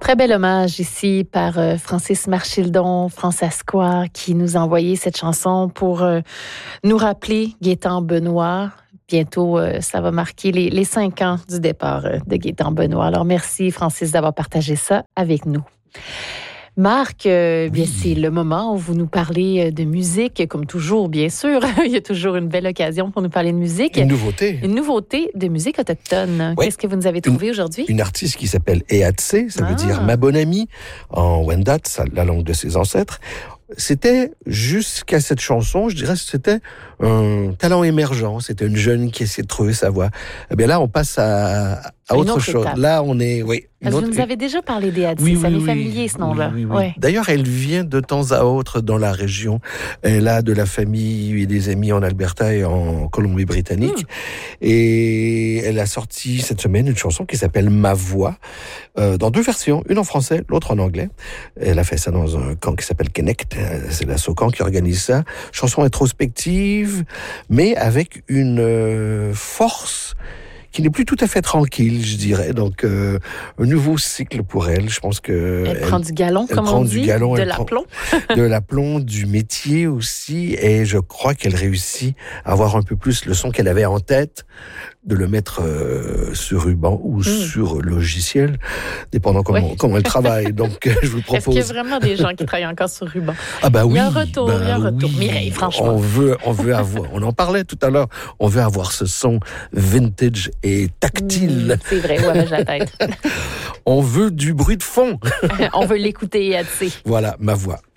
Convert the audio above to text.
Très bel hommage ici par Francis Marchildon, Francescois, qui nous a envoyé cette chanson pour nous rappeler Gaétan Benoît. Bientôt, ça va marquer les 5 ans du départ de Gaétan Benoît. Alors, merci Francis d'avoir partagé ça avec nous. Marc, bien, c'est le moment où vous nous parlez de musique, comme toujours, bien sûr. Il y a toujours une belle occasion pour nous parler de musique. Une nouveauté. Une nouveauté de musique autochtone. Oui. Qu'est-ce que vous nous avez trouvé aujourd'hui? Une artiste qui s'appelle Eatsé, ça veut dire ma bonne amie, en Wendat, la langue de ses ancêtres. C'était, jusqu'à cette chanson, je dirais que c'était un talent émergent. C'était une jeune qui essayait de trouver sa voix. Eh bien là, on passe à autre chose. Étape. Là, on est, oui. Vous nous avez déjà parlé d'Eatsé, ça m'est familier ce nom-là. Oui. Ouais. D'ailleurs, elle vient de temps à autre dans la région. Elle a de la famille et des amis en Alberta et en Colombie-Britannique. Et elle a sorti cette semaine une chanson qui s'appelle Ma Voix, dans 2 versions, une en français, l'autre en anglais. Elle a fait ça dans un camp qui s'appelle Connect. C'est la SOCAN qui organise ça. Chanson introspective, mais avec une force qui n'est plus tout à fait tranquille, je dirais. Donc, un nouveau cycle pour elle. Je pense que elle prend du galon, comme on dit, de l'aplomb. De l'aplomb, du métier aussi. Et je crois qu'elle réussit à avoir un peu plus le son qu'elle avait en tête, de le mettre sur ruban ou sur logiciel, dépendant comment elle travaille. Donc, je vous propose... Est-ce qu'il y a vraiment des gens qui travaillent encore sur ruban? Ah bah oui. Il y a un retour, Oui. Mireille, franchement. On veut avoir, on en parlait tout à l'heure, on veut avoir ce son vintage et tactile. C'est vrai, ouais, j'ai la tête. On veut du bruit de fond. On veut l'écouter, Eatsé. Voilà, Ma Voix.